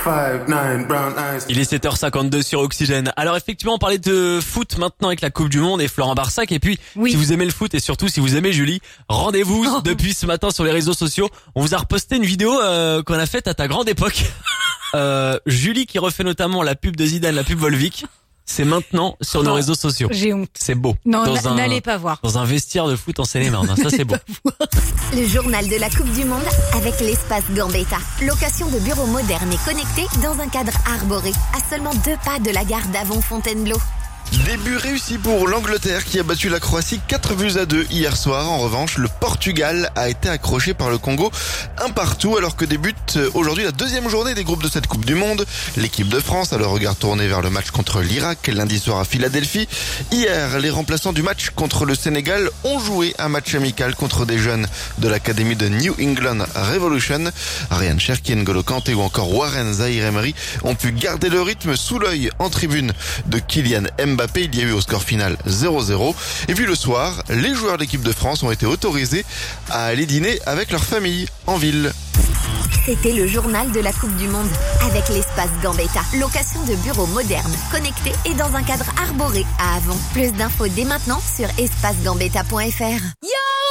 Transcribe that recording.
5'9", brown eyes. Il est 7h52 sur Oxygène. Alors effectivement, on parlait de foot maintenant avec la Coupe du Monde et Florent Barsac. Et puis, Oui. si vous aimez le foot et surtout si vous aimez Julie, rendez-vous Oh. depuis ce matin sur les réseaux sociaux. On vous a reposté une vidéo qu'on a faite à ta grande époque. Julie qui refait notamment la pub de Zidane, la pub Volvic. C'est maintenant sur nos Oh. réseaux sociaux. J'ai honte. C'est beau. Non, Dans n'allez pas voir. un vestiaire de foot en Seine-et-Marne. Ça, c'est beau. Le journal de la Coupe du Monde avec l'espace Gambetta. Location de bureaux modernes et connectés dans un cadre arboré. À seulement 2 pas de la gare d'Avon-Fontainebleau. Début réussi pour l'Angleterre qui a battu la Croatie 4-2 hier soir. En revanche, le Portugal a été accroché par le Congo 1-1 alors que débute aujourd'hui la deuxième journée des groupes de cette Coupe du Monde. L'équipe de France a le regard tourné vers le match contre l'Irak lundi soir à Philadelphie. Hier, les remplaçants du match contre le Sénégal ont joué un match amical contre des jeunes de l'académie de New England Revolution. Ryan Cherki, N'Golo Kanté ou encore Warren Zaïre-Emery ont pu garder le rythme sous l'œil en tribune de Kylian Mbappé. Il y a eu au score final 0-0. Et puis le soir, les joueurs de l'équipe de France ont été autorisés à aller dîner avec leur famille en ville. C'était le journal de la Coupe du Monde avec l'espace Gambetta. Location de bureaux modernes, connectés et dans un cadre arboré à Avon. Plus d'infos dès maintenant sur espacegambetta.fr. Yo